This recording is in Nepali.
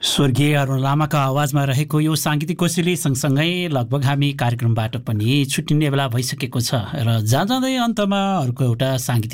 स्वर्गीय अरुण लामाको आवाजमा रहेको यो साङ्गीतिक कोसेली सँगसँगै लगभग हामी कार्यक्रमबाट पनि छुट्टिने बेला भइसकेको छ र जाँदै अन्तमा अर्को एउटा साङ्गीतिक